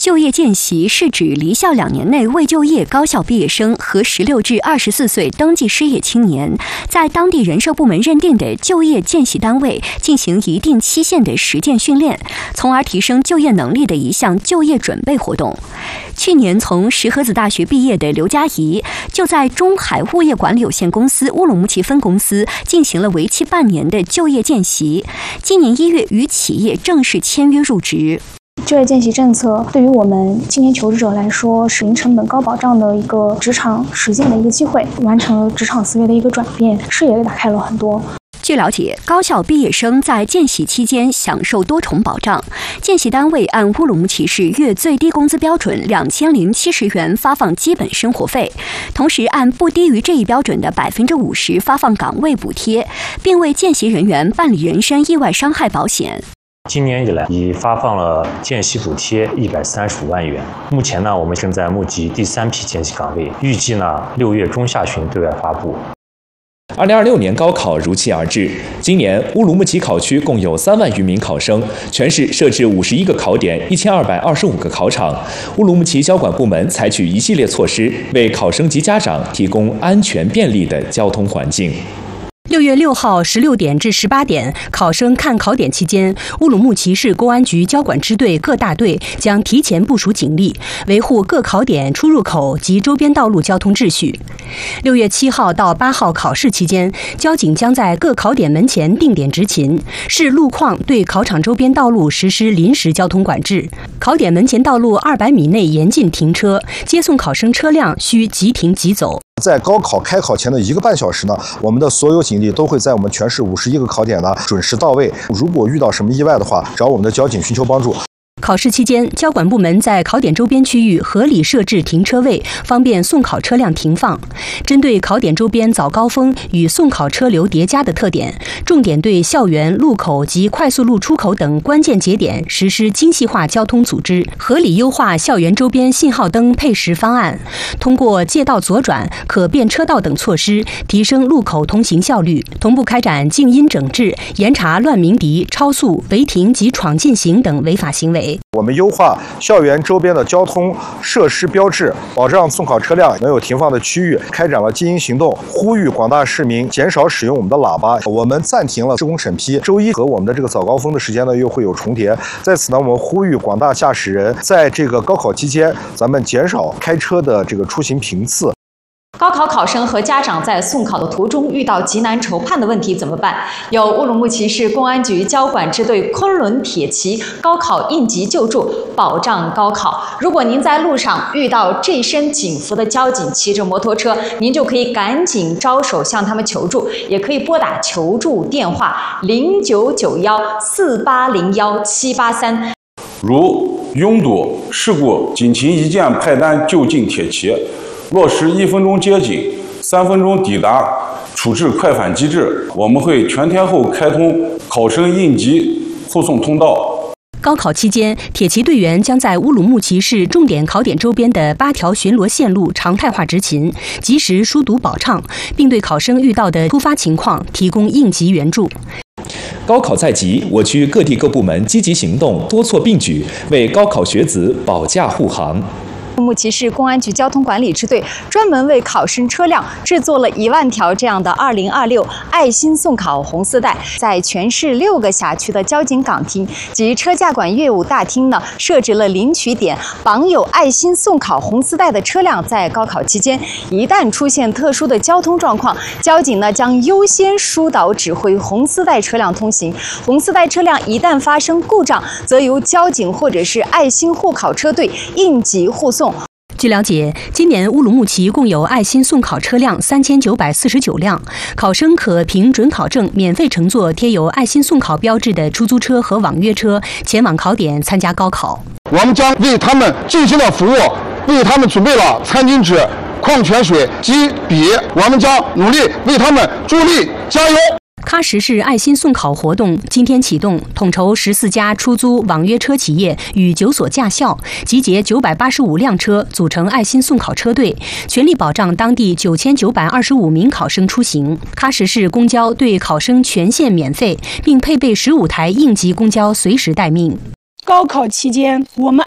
就业见习是指离校2年内未就业高校毕业生和16至24岁登记失业青年，在当地人社部门认定的就业见习单位进行一定期限的实践训练，从而提升就业能力的一项就业准备活动。去年从石河子大学毕业的刘佳怡，就在中海物业管理有限公司乌鲁木齐分公司进行了为期半年的就业见习，今年1月与企业正式签约入职。 就业见习政策对于我们青年求职者来说是零成本高保障的一个职场实践的一个机会，完成了职场思维的一个转变，视野打开了很多。 据了解，高校毕业生在见习期间享受多重保障。见习单位按乌鲁木齐市月最低工资标准2070元发放基本生活费，同时按不低于这一标准的50%发放岗位补贴，并为见习人员办理人身意外伤害保险。 今年以来，已发放了见习补贴135万元。目前呢，我们正在募集第3批见习岗位，预计呢6月中下旬对外发布。 2026年高考如期而至，今年乌鲁木齐考区共有3万余名考生，全市设置51个考点，1225个考场。乌鲁木齐交管部门采取一系列措施，为考生及家长提供安全便利的交通环境。 6月6号16点至18点，考生看考点期间，乌鲁木齐市公安局交管支队各大队将提前部署警力，维护各考点出入口及周边道路交通秩序。6月7号到8号考试期间，交警将在各考点门前定点执勤，视路况对考场周边道路实施临时交通管制。考点门前道路200米内严禁停车，接送考生车辆需即停即走。 在高考开考前的1个半小时呢，我们的所有警力都会在我们全市51个考点呢准时到位。如果遇到什么意外的话，找我们的交警寻求帮助。 考试期间，交管部门在考点周边区域合理设置停车位，方便送考车辆停放。针对考点周边早高峰与送考车流叠加的特点，重点对校园、路口及快速路出口等关键节点实施精细化交通组织，合理优化校园周边信号灯配时方案。通过借道左转、可变车道等措施，提升路口通行效率，同步开展静音整治，严查乱鸣笛、超速、违停及闯进行等违法行为。 我们优化校园周边的交通设施标志，保障送考车辆能有停放的区域，开展了静音行动，呼吁广大市民减少使用我们的喇叭。我们暂停了施工审批，周一和我们的这个早高峰的时间呢又会有重叠。在此呢，我们呼吁广大驾驶人在这个高考期间，咱们减少开车的这个出行频次。 高考考生和家长在送考的途中遇到急难愁盼的问题怎么办？由乌鲁木齐市公安局交管支队昆仑铁骑高考应急救助，保障高考。如果您在路上遇到这身警服的交警骑着摩托车，您就可以赶紧招手向他们求助，也可以拨打求助电话09914801-783。 如拥堵、事故，警情一键派单就近铁骑。落实1分钟接警、3分钟抵达处置快返机制，我们会全天候开通考生应急护送通道。 高考期间，铁骑队员将在乌鲁木齐市重点考点周边的8条巡逻线路常态化执勤，及时疏堵保畅，并对考生遇到的突发情况提供应急援助。 高考在即，我区各地各部门积极行动，多措并举，为高考学子保驾护航。 乌鲁木齐市公安局交通管理支队专门为考生车辆制作了1万条这样的2026爱心送考红丝带，在全市6个辖区的交警岗厅及车驾管业务大厅呢，设置了领取点，绑有爱心送考红丝带的车辆，在高考期间一旦出现特殊的交通状况，交警呢将优先疏导指挥红丝带车辆通行。红丝带车辆一旦发生故障，则由交警或者是爱心护考车队应急护送。 据了解，今年乌鲁木齐共有爱心送考车辆3949辆，考生可凭准考证免费乘坐贴有爱心送考标志的出租车和网约车前往考点参加高考。 我们将为他们尽心的服务，为他们准备了餐巾纸、矿泉水及笔，我们将努力为他们助力加油。 喀什市爱心送考活动今天启动，统筹14家出租网约车企业与9所驾校，集结985辆车，组成爱心送考车队，全力保障当地9925名考生出行。喀什市公交对考生全线免费，并配备15台应急公交随时待命。 高考期间，我们